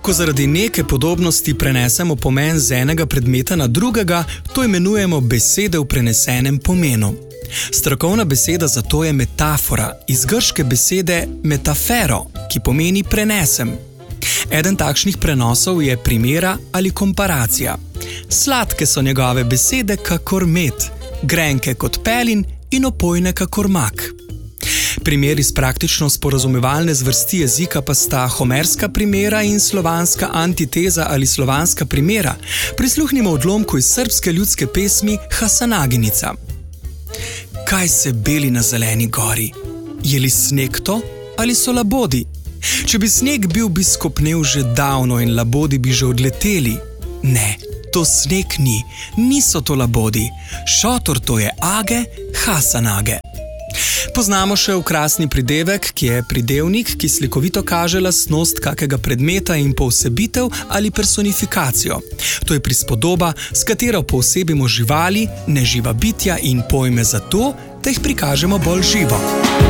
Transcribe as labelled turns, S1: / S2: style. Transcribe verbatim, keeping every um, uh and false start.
S1: Ko zaradi neke podobnosti prenesemo pomen z enega predmeta na drugega, to imenujemo besede v prenesenem pomenu. Strokovna beseda za to je metafora, iz grške besede metafero, ki pomeni prenesem. Eden takšnih prenosov je primera ali komparacija. Sladke so njegove besede kakor med, grenke kot pelin in opojne kakor mak. Primeri iz praktično sporazumevalne zvrsti jezika pa sta homerska primera in slovanska antiteza ali slovanska primera. Prisluhnimo odlomku iz srbske ljudske pesmi Hasanaginica. Kaj se beli na zeleni gori? Je li sneg to ali so labodi? Če bi sneg bil, bi skopnel že davno in labodi bi že odleteli. Ne, to sneg ni, niso to labodi. Šotor to je age, Hasanage. Poznamo še okrasni pridevek, ki je pridevnik, ki slikovito kaže lastnost kakega predmeta in poosebitev ali personifikacijo. To je prispodoba, s katero poosebimo živali, neživa bitja in pojme za to, da jih prikažemo bolj živo.